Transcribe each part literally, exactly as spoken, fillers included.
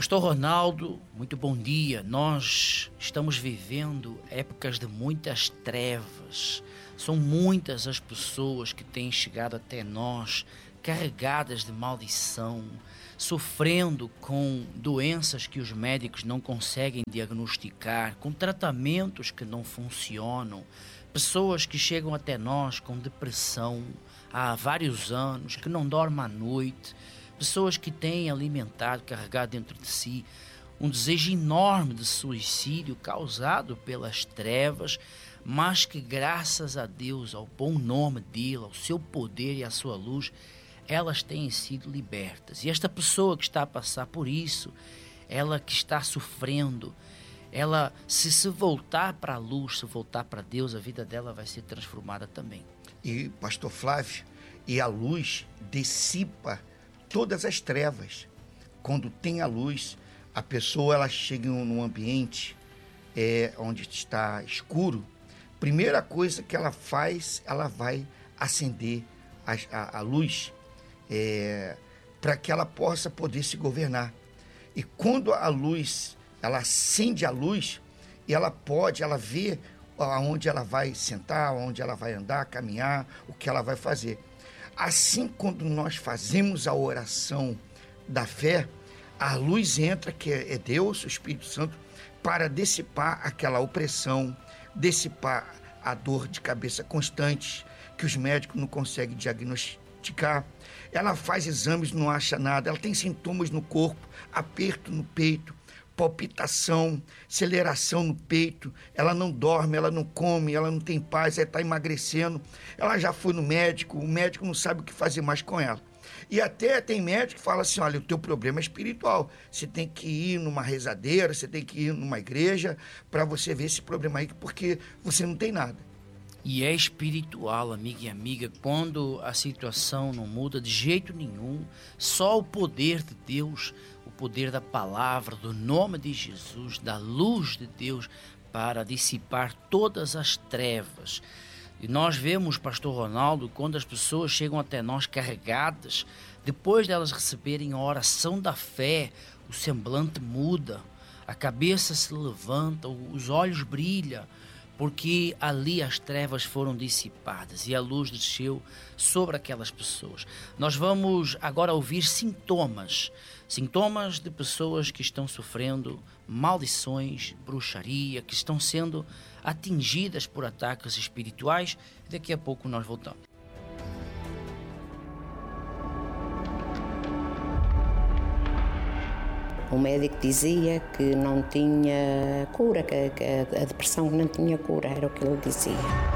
Pastor Ronaldo, muito bom dia. Nós estamos vivendo épocas de muitas trevas. São muitas as pessoas que têm chegado até nós carregadas de maldição, sofrendo com doenças que os médicos não conseguem diagnosticar, com tratamentos que não funcionam, pessoas que chegam até nós com depressão há vários anos, que não dormem à noite, pessoas que têm alimentado, carregado dentro de si um desejo enorme de suicídio causado pelas trevas, mas que graças a Deus, ao bom nome dele, ao seu poder e à sua luz, elas têm sido libertas. E esta pessoa que está a passar por isso, ela que está sofrendo, ela se se voltar para a luz, se voltar para Deus, a vida dela vai ser transformada também. E pastor Flávio, e a luz dissipa todas as trevas. Quando tem a luz, a pessoa ela chega num ambiente é, onde está escuro, primeira coisa que ela faz, ela vai acender a, a, a luz é, para que ela possa poder se governar. E quando a luz, ela acende a luz, e ela pode, ela vê aonde ela vai sentar, aonde ela vai andar, caminhar, o que ela vai fazer. Assim, quando nós fazemos a oração da fé, a luz entra, que é Deus, o Espírito Santo, para dissipar aquela opressão, dissipar a dor de cabeça constante, que os médicos não conseguem diagnosticar. Ela faz exames, não acha nada, ela tem sintomas no corpo, aperto no peito, palpitação, aceleração no peito, ela não dorme, ela não come, ela não tem paz, ela está emagrecendo, ela já foi no médico, o médico não sabe o que fazer mais com ela. E até tem médico que fala assim, olha, o teu problema é espiritual, você tem que ir numa rezadeira, você tem que ir numa igreja para você ver esse problema aí, porque você não tem nada. E é espiritual, amiga e amiga, quando a situação não muda de jeito nenhum, só o poder de Deus, o poder da palavra, do nome de Jesus, da luz de Deus, para dissipar todas as trevas. E nós vemos, pastor Ronaldo, quando as pessoas chegam até nós carregadas, depois delas receberem a oração da fé, o semblante muda, a cabeça se levanta, os olhos brilham, porque ali as trevas foram dissipadas e a luz desceu sobre aquelas pessoas. Nós vamos agora ouvir sintomas, sintomas de pessoas que estão sofrendo maldições, bruxaria, que estão sendo atingidas por ataques espirituais. Daqui a pouco nós voltamos. O médico dizia que não tinha cura, que, que a depressão não tinha cura, era o que ele dizia.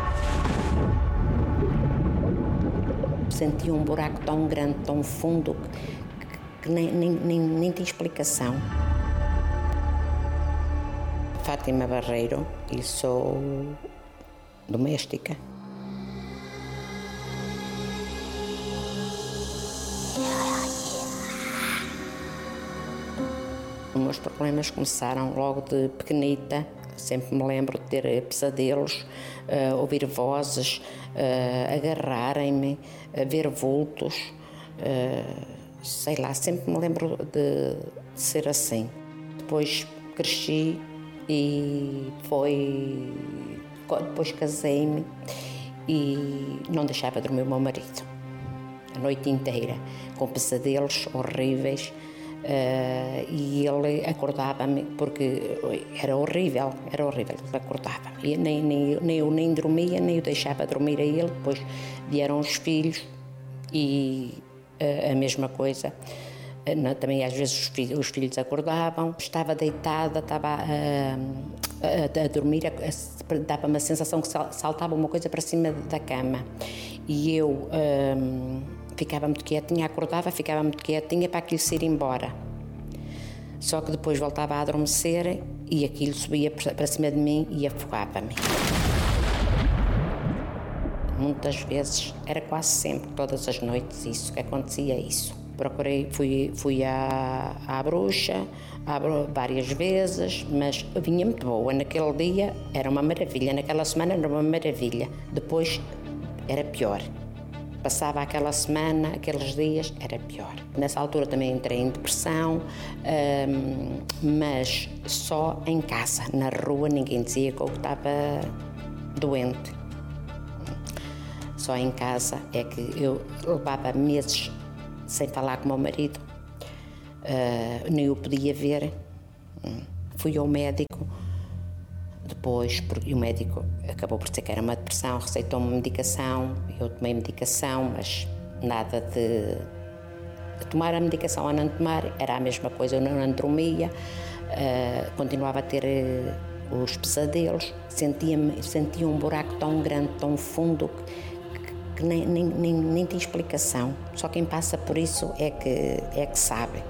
Sentia um buraco tão grande, tão fundo, que, que nem, nem, nem, nem tem explicação. Fátima Barreiro, e sou doméstica. Os meus problemas começaram logo de pequenita, sempre me lembro de ter pesadelos, uh, ouvir vozes, uh, agarrarem-me, uh, ver vultos, uh, sei lá, sempre me lembro de, de ser assim. Depois cresci e foi, depois casei-me e não deixava dormir o meu marido, a noite inteira, com pesadelos horríveis. Uh, e ele acordava-me, porque era horrível, era horrível, ele acordava-me, nem, nem, nem eu nem dormia, nem eu deixava dormir a ele. Depois vieram os filhos e uh, a mesma coisa, uh, não, também às vezes os filhos, os filhos acordavam, estava deitada, estava uh, a, a dormir, dava-me a sensação que saltava uma coisa para cima da cama, e eu... Uh, ficava muito quietinha, acordava, ficava muito quietinha para aquilo se ir embora. Só que depois voltava a adormecer e aquilo subia para cima de mim e afogava-me. Muitas vezes, era quase sempre, todas as noites, isso, que acontecia isso. Procurei, fui, fui à, à bruxa à, várias vezes, mas vinha muito boa. Naquele dia era uma maravilha, naquela semana era uma maravilha. Depois era pior. Passava aquela semana, aqueles dias, era pior. Nessa altura também entrei em depressão, hum, mas só em casa. Na rua ninguém dizia que eu estava doente. Só em casa é que eu levava meses sem falar com o meu marido, uh, nem o podia ver. Fui ao médico, depois, porque o médico acabou por dizer que era uma depressão, receitou-me medicação, eu tomei medicação, mas nada de, de tomar a medicação ou não tomar, era a mesma coisa, eu não, não dormia, uh, continuava a ter uh, os pesadelos, sentia-me, sentia um buraco tão grande, tão fundo, que, que, que nem, nem, nem, nem tem explicação, só quem passa por isso é que, é que sabe.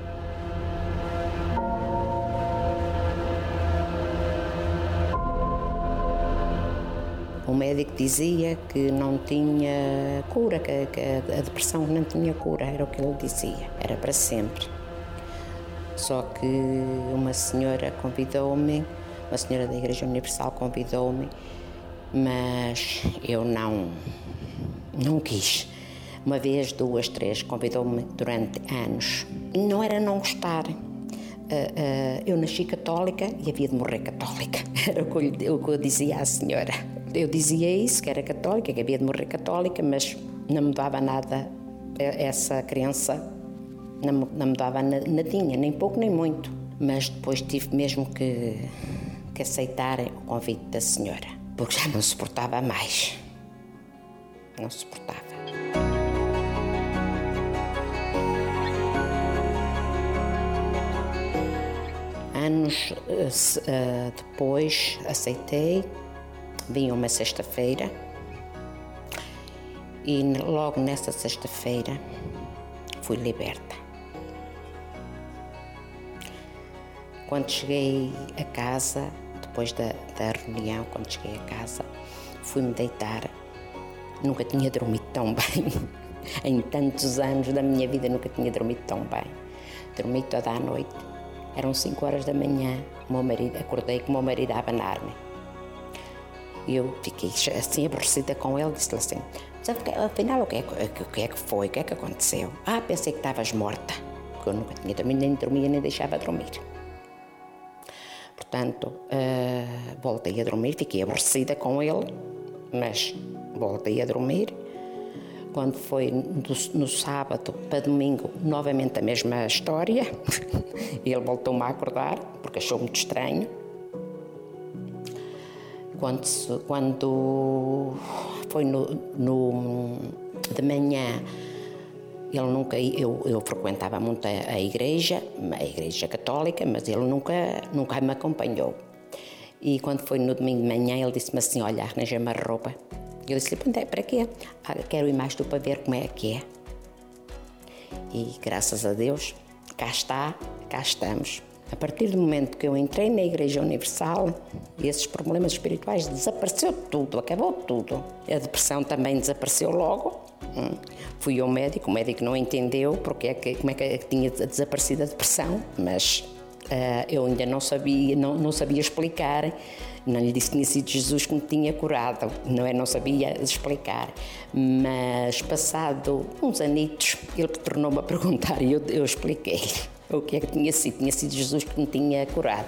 O médico dizia que não tinha cura, que, que a depressão não tinha cura, era o que ele dizia, era para sempre. Só que uma senhora convidou-me, uma senhora da Igreja Universal convidou-me, mas eu não, não quis. Uma vez, duas, três, convidou-me durante anos. Não era não gostar. Uh, uh, eu nasci católica e havia de morrer católica, era o que eu, o que eu dizia à senhora. Eu dizia isso, que era católica, que havia de morrer católica, mas não me dava nada, essa crença não, não me dava nadinha, nem pouco nem muito. Mas depois tive mesmo que, que aceitar o convite da senhora, porque já não suportava mais, não suportava. Anos uh, depois aceitei. Vim uma sexta-feira e logo nessa sexta-feira fui liberta. Quando cheguei a casa, depois da, da reunião, quando cheguei a casa, fui-me deitar. Nunca tinha dormido tão bem. Em tantos anos da minha vida nunca tinha dormido tão bem. Dormi toda a noite. Eram cinco horas da manhã, o meu marido, acordei com o meu marido a abanar-me. E eu fiquei assim aborrecida com ele, disse-lhe assim, afinal o que, é, o que é que foi, o que é que aconteceu? Ah, pensei que estavas morta, porque eu nunca tinha dormido, nem dormia, nem deixava dormir. Portanto, uh, voltei a dormir, fiquei aborrecida com ele, mas voltei a dormir. Quando foi do, no sábado para domingo, novamente a mesma história, ele voltou-me a acordar, porque achou muito estranho. Quando, quando foi no, no, de manhã, ele nunca, eu, eu frequentava muito a, a igreja, a igreja católica, mas ele nunca, nunca me acompanhou. E quando foi no domingo de manhã, ele disse-me assim, olha, arranja-me a roupa. Eu disse-lhe, para quê? Ah, quero ir mais tu para ver como é que é. E graças a Deus, cá está, cá estamos. A partir do momento que eu entrei na Igreja Universal, esses problemas espirituais desapareceu tudo, acabou tudo. A depressão também desapareceu logo. Hum. Fui ao médico, o médico não entendeu porque é que, como é que tinha desaparecido a depressão, mas uh, eu ainda não sabia, não, não sabia explicar. Não lhe disse que tinha sido Jesus que me tinha curado, não é? Não sabia explicar. Mas passado uns anitos, ele tornou-me a perguntar e eu, eu expliquei. O que é que tinha sido? Tinha sido Jesus que me tinha curado.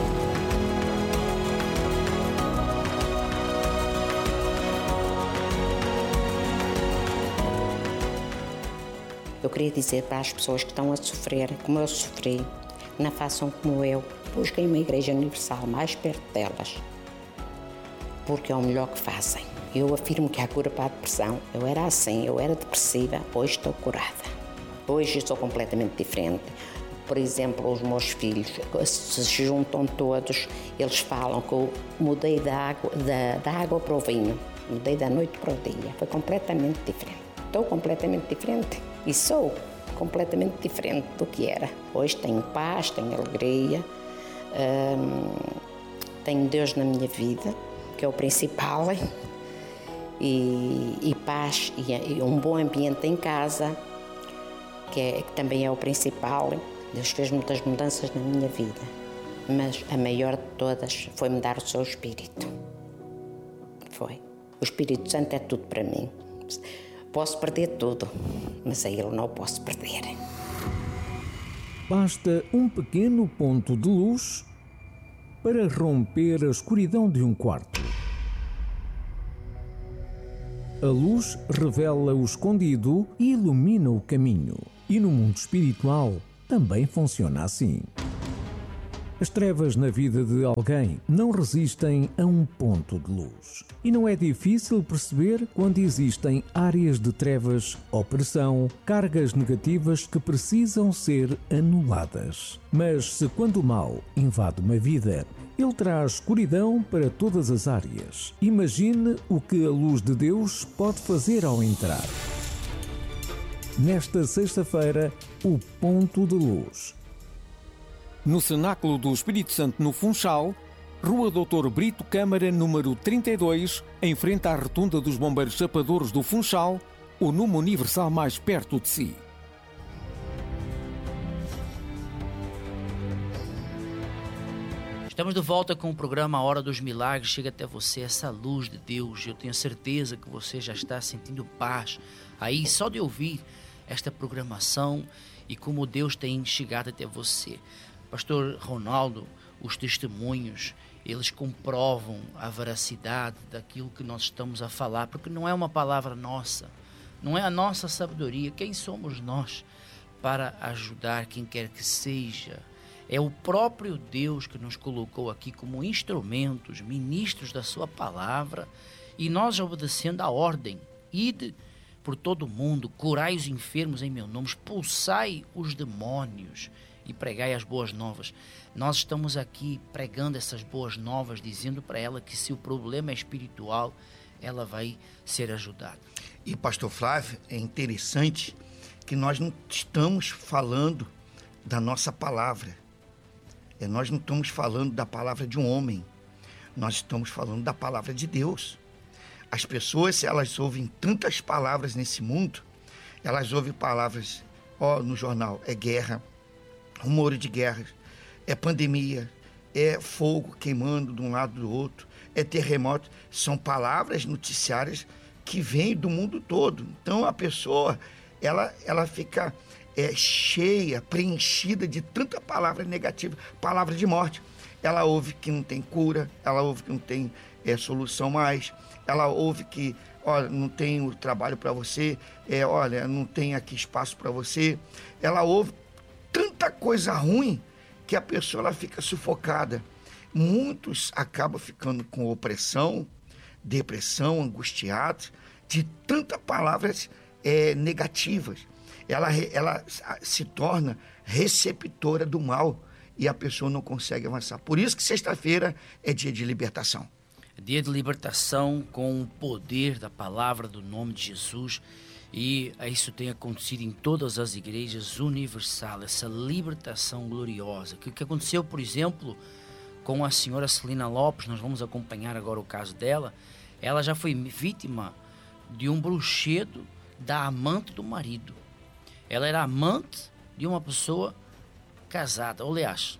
Eu queria dizer para as pessoas que estão a sofrer, como eu sofri, não façam como eu. Busquem uma Igreja Universal mais perto delas, porque é o melhor que fazem. Eu afirmo que há cura para a depressão. Eu era assim, eu era depressiva, hoje estou curada. Hoje eu sou completamente diferente. Por exemplo, os meus filhos se juntam todos, eles falam que eu mudei da água, da, da água para o vinho, mudei da noite para o dia. Foi completamente diferente. Estou completamente diferente e sou completamente diferente do que era. Hoje tenho paz, tenho alegria, hum, tenho Deus na minha vida, que é o principal, e, e paz e, e um bom ambiente em casa, que, é, que também é o principal. Deus fez muitas mudanças na minha vida, mas a maior de todas foi me dar o seu Espírito. Foi. O Espírito Santo é tudo para mim. Posso perder tudo, mas a ele não posso perder. Basta um pequeno ponto de luz para romper a escuridão de um quarto. A luz revela o escondido e ilumina o caminho. E no mundo espiritual também funciona assim. As trevas na vida de alguém não resistem a um ponto de luz. E não é difícil perceber quando existem áreas de trevas, opressão, cargas negativas que precisam ser anuladas. Mas se quando o mal invade uma vida, ele traz escuridão para todas as áreas. Imagine o que a luz de Deus pode fazer ao entrar. Nesta sexta-feira, o ponto de luz. No Cenáculo do Espírito Santo, no Funchal, Rua doutor Brito Câmara, número trinta e dois, em frente à Rotunda dos Bombeiros Chapadores do Funchal, o número universal mais perto de si. Estamos de volta com o programa A Hora dos Milagres. Chega até você essa luz de Deus. Eu tenho certeza que você já está sentindo paz aí só de ouvir esta programação e como Deus tem chegado até você. Pastor Ronaldo, os testemunhos, eles comprovam a veracidade daquilo que nós estamos a falar, porque não é uma palavra nossa, não é a nossa sabedoria. Quem somos nós para ajudar quem quer que seja? É o próprio Deus que nos colocou aqui como instrumentos, ministros da sua palavra, e nós obedecendo a ordem. Ide por todo o mundo, curai os enfermos em meu nome, expulsai os demônios e pregai as boas novas. Nós estamos aqui pregando essas boas novas, dizendo para ela que se o problema é espiritual, ela vai ser ajudada. E pastor Flávio, é interessante que nós não estamos falando da nossa palavra. É, nós não estamos falando da palavra de um homem. Nós estamos falando da palavra de Deus. As pessoas, se elas ouvem tantas palavras nesse mundo, elas ouvem palavras, ó, no jornal, é guerra, rumores de guerras, é pandemia, é fogo queimando de um lado do outro, é terremoto. São palavras noticiárias que vêm do mundo todo. Então a pessoa, ela, ela fica é, cheia, preenchida de tanta palavra negativa, palavra de morte. Ela ouve que não tem cura, ela ouve que não tem é, solução mais, ela ouve que, olha, não tem o trabalho para você, é, olha, não tem aqui espaço para você. Ela ouve tanta coisa ruim que a pessoa ela fica sufocada. Muitos acabam ficando com opressão, depressão, angustiados, de tantas palavras é, negativas. Ela, ela se torna receptora do mal e a pessoa não consegue avançar. Por isso que sexta-feira é dia de libertação. Dia de libertação com o poder da palavra do nome de Jesus. E isso tem acontecido em todas as igrejas universal, essa libertação gloriosa. O que aconteceu, por exemplo, com a senhora Celina Lopes, nós vamos acompanhar agora o caso dela. Ela já foi vítima de um bruxedo da amante do marido. Ela era amante de uma pessoa casada. Aliás,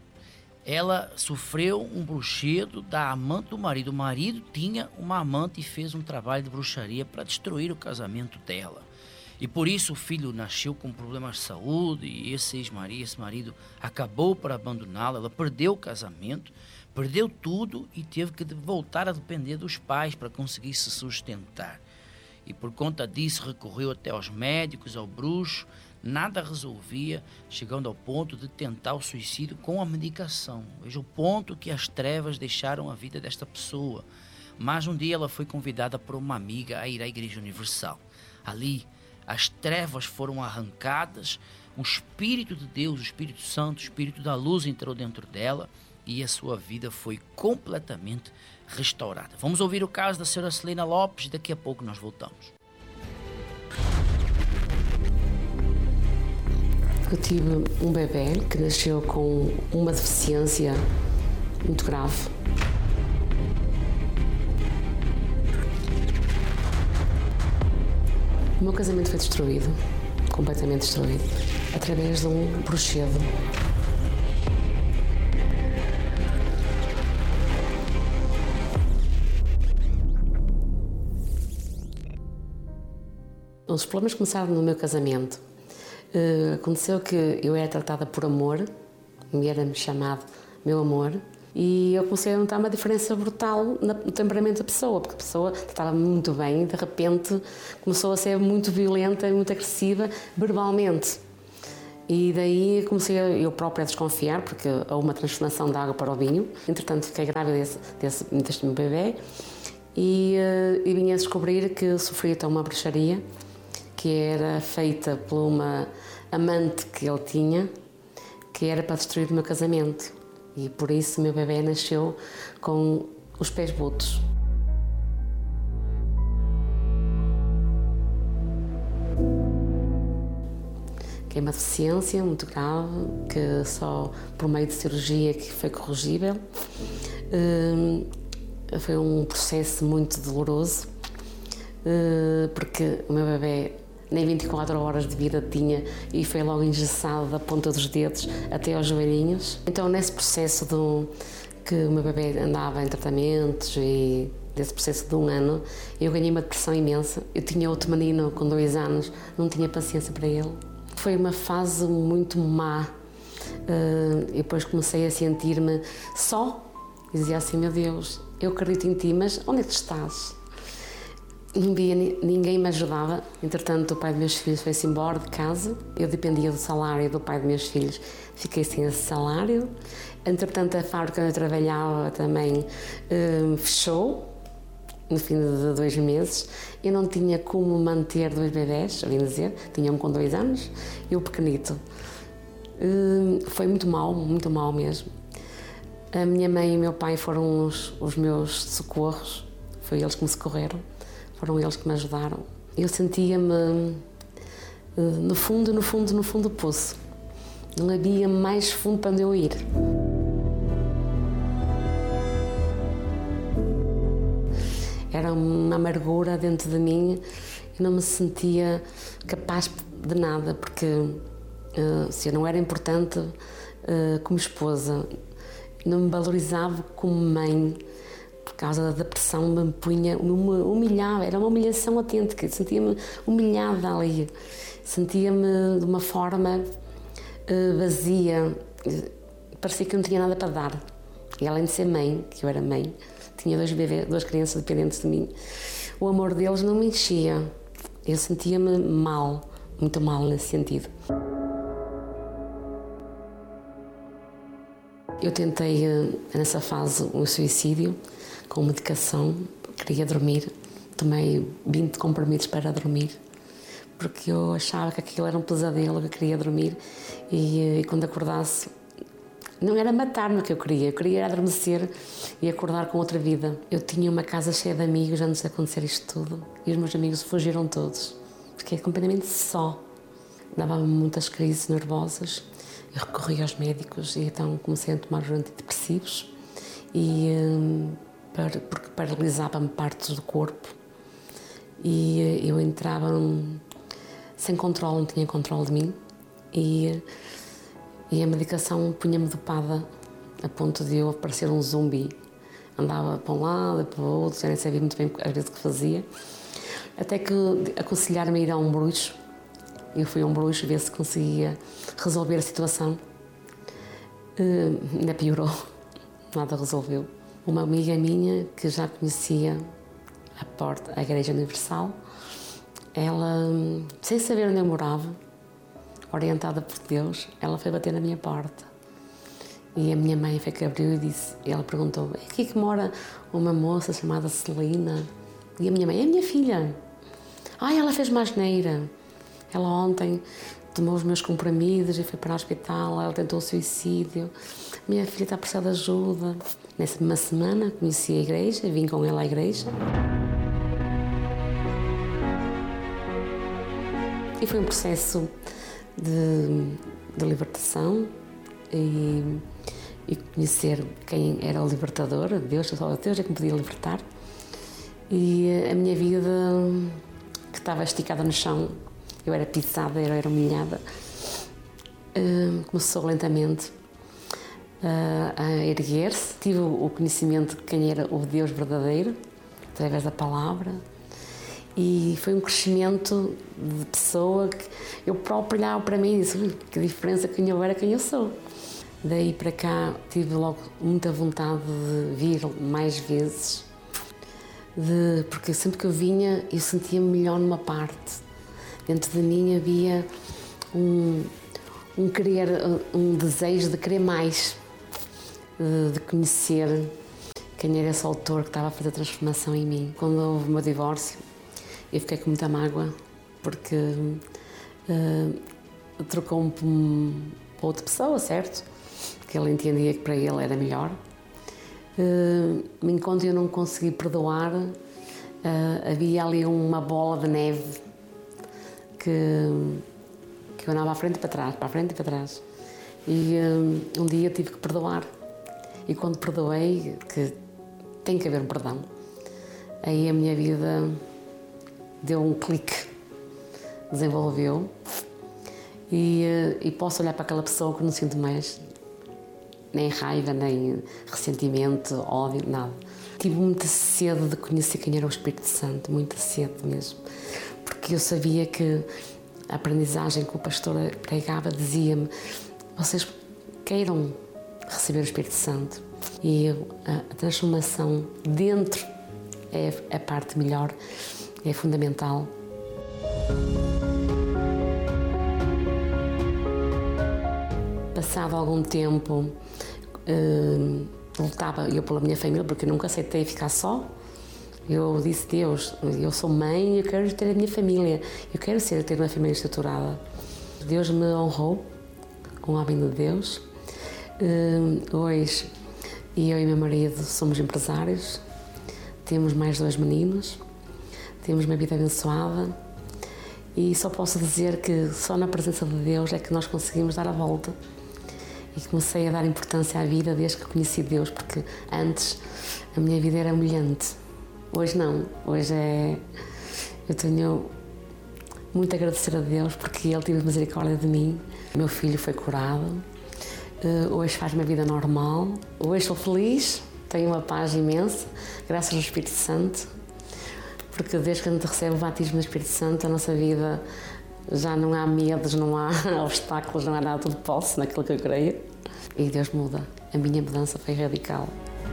ela sofreu um bruxedo da amante do marido. O marido tinha uma amante e fez um trabalho de bruxaria para destruir o casamento dela. E por isso o filho nasceu com problemas de saúde e esse ex-marido, esse marido acabou por abandoná-la. Ela perdeu o casamento, perdeu tudo e teve que voltar a depender dos pais para conseguir se sustentar. E por conta disso recorreu até aos médicos, ao bruxo, nada resolvia, chegando ao ponto de tentar o suicídio com a medicação. Veja o ponto que as trevas deixaram a vida desta pessoa. Mas um dia ela foi convidada por uma amiga a ir à Igreja Universal. Ali, as trevas foram arrancadas, o Espírito de Deus, o Espírito Santo, o Espírito da luz entrou dentro dela e a sua vida foi completamente restaurada. Vamos ouvir o caso da senhora Celina Lopes, daqui a pouco nós voltamos. Eu tive um bebê que nasceu com uma deficiência muito grave. O meu casamento foi destruído, completamente destruído, através de um bruxedo. Os problemas começaram no meu casamento. Uh, aconteceu que eu era tratada por amor, me era chamado meu amor, e eu comecei a notar uma diferença brutal no temperamento da pessoa, porque a pessoa estava muito bem e de repente começou a ser muito violenta e muito agressiva verbalmente. E daí comecei eu própria a desconfiar, porque houve uma transformação da água para o vinho. Entretanto, fiquei grávida desse, desse, deste meu bebê e, uh, e vim a descobrir que sofria então uma bruxaria, que era feita por uma amante que ele tinha, que era para destruir o meu casamento. E por isso o meu bebê nasceu com os pés botos. Que é uma deficiência muito grave, que só por meio de cirurgia que foi corrigível. Foi um processo muito doloroso, porque o meu bebê nem vinte e quatro horas de vida tinha e foi logo engessado da ponta dos dedos até aos joelhinhos. Então, nesse processo do, que o meu bebê andava em tratamentos e desse processo de um ano, eu ganhei uma depressão imensa. Eu tinha outro menino com dois anos, não tinha paciência para ele. Foi uma fase muito má. Uh, e depois comecei a sentir-me só. E dizia assim, meu Deus, eu acredito em ti, mas onde é que estás? Não via, ninguém me ajudava. Entretanto, o pai dos meus filhos foi-se embora de casa. Eu dependia do salário do pai dos meus filhos. Fiquei sem esse salário. Entretanto, a fábrica onde eu trabalhava também uh, fechou, no fim de dois meses. Eu não tinha como manter dois bebés, a bem dizer. Tinha um com dois anos e o pequenito. Uh, foi muito mal, muito mal mesmo. A minha mãe e o meu pai foram os, os meus socorros. Foi eles que me socorreram. Foram eles que me ajudaram. Eu sentia-me no fundo, no fundo, no fundo do poço. Não havia mais fundo para onde eu ir. Era uma amargura dentro de mim e não me sentia capaz de nada, porque uh, se eu não era importante uh, como esposa, não me valorizava como mãe. Por causa da depressão, me punha, me humilhava, era uma humilhação autêntica, sentia-me humilhada ali, sentia-me de uma forma uh, vazia, parecia que não tinha nada para dar. E além de ser mãe, que eu era mãe, tinha dois bebês, duas crianças dependentes de mim, o amor deles não me enchia, eu sentia-me mal, muito mal nesse sentido. Eu tentei, nessa fase, um suicídio, com medicação, queria dormir, tomei vinte comprimidos para dormir, porque eu achava que aquilo era um pesadelo, que eu queria dormir e, e quando acordasse, não era matar-me que eu queria, eu queria adormecer e acordar com outra vida. Eu tinha uma casa cheia de amigos antes de acontecer isto tudo e os meus amigos fugiram todos, fiquei completamente só, dava-me muitas crises nervosas, eu recorri aos médicos e então comecei a tomar os antidepressivos e... porque paralisava-me partes do corpo e eu entrava sem controle, não tinha controle de mim e, e a medicação punha-me dopada a ponto de eu parecer um zumbi. Andava para um lado, para o outro, já nem sabia muito bem às vezes o que fazia, até que aconselharam-me a ir a um bruxo. Eu fui a um bruxo ver se conseguia resolver a situação. Uh, ainda piorou, nada resolveu. Uma amiga minha, que já conhecia a porta, a Igreja Universal, ela, sem saber onde eu morava, orientada por Deus, ela foi bater na minha porta. E a minha mãe foi que abriu e disse, ela perguntou, é aqui que mora uma moça chamada Celina? E a minha mãe, é a minha filha. Ah, ela fez uma asneira. Ela ontem tomou os meus comprimidos e foi para o hospital, ela tentou o suicídio. Minha filha está a precisar de ajuda. Nessa mesma semana conheci a igreja, vim com ela à igreja. E foi um processo de, de libertação e, e conhecer quem era o libertador, Deus, só Deus é que me podia libertar. E a minha vida, que estava esticada no chão, eu era pisada, eu era humilhada, começou lentamente a erguer-se. Tive o conhecimento de quem era o Deus verdadeiro, através da palavra, E foi um crescimento de pessoa que eu próprio olhava para mim e disse, que diferença quem eu era, quem eu sou. Daí para cá tive logo muita vontade de vir mais vezes, de, porque sempre que eu vinha eu sentia-me melhor numa parte. Dentro de mim havia um, um querer, um desejo de querer mais, de, de conhecer quem era esse autor que estava a fazer a transformação em mim. Quando houve o meu divórcio, eu fiquei com muita mágoa, porque uh, trocou-me para outra pessoa, certo? Que ele entendia que para ele era melhor. Uh, enquanto eu não consegui perdoar, uh, havia ali uma bola de neve que, que eu andava à frente e para trás, para a frente e para trás. E uh, um dia tive que perdoar. E quando perdoei, que tem que haver um perdão, aí a minha vida deu um clique, desenvolveu. E, uh, e posso olhar para aquela pessoa que não sinto mais nem raiva, nem ressentimento, ódio, nada. Tive muita sede de conhecer quem era o Espírito Santo, muita sede mesmo, porque eu sabia que a aprendizagem que o pastor pregava dizia-me, vocês queiram receber o Espírito Santo, e a, a transformação dentro é a parte melhor, é fundamental. Passado algum tempo, uh, lutava eu pela minha família, porque eu nunca aceitei ficar só. Eu disse, Deus, eu sou mãe e eu quero ter a minha família, eu quero ser, ter uma família estruturada. Deus me honrou com o homem de Deus. Uh, hoje, eu e meu marido somos empresários, temos mais dois meninos, temos uma vida abençoada. E só posso dizer que só na presença de Deus é que nós conseguimos dar a volta. E comecei a dar importância à vida desde que conheci Deus, porque antes a minha vida era humilhante. Hoje não, hoje é... Eu tenho muito a agradecer a Deus porque Ele teve misericórdia de mim. Meu filho foi curado, hoje faz uma vida normal, hoje sou feliz, tenho uma paz imensa, graças ao Espírito Santo, porque desde que a gente recebe o batismo do Espírito Santo, a nossa vida já não há medos, não há obstáculos, não há nada, tudo posso naquilo que eu creio. E Deus muda. A minha mudança foi radical.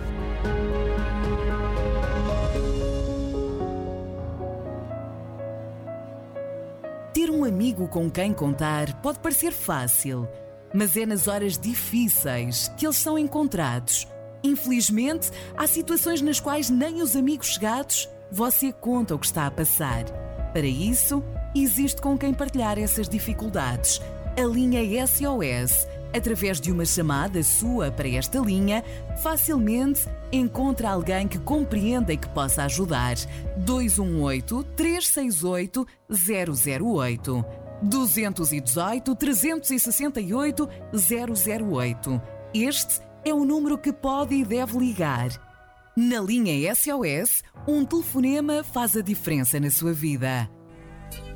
Ter um amigo com quem contar pode parecer fácil, mas é nas horas difíceis que eles são encontrados. Infelizmente, há situações nas quais nem os amigos chegados você conta o que está a passar. Para isso, existe com quem partilhar essas dificuldades. A linha S O S, através de uma chamada sua para esta linha, facilmente encontra alguém que compreenda e que possa ajudar. dois um oito, três seis oito, zero zero oito. dois um oito, três seis oito, zero zero oito. Este é o número que pode e deve ligar. Na linha S O S, um telefonema faz a diferença na sua vida.